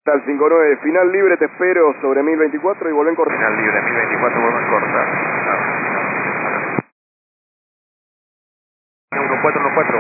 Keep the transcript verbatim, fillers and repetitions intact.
Al cinco nueve, final libre, te espero sobre mil veinticuatro y vuelven cortar. Final libre, mil veinticuatro, vuelven cortar. uno cuatro uno cuatro.